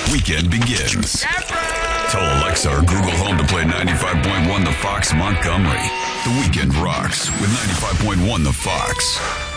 weekend begins. Tell Alexa or Google Home to play 95.1 The Fox Montgomery. The weekend rocks with 95.1 The Fox.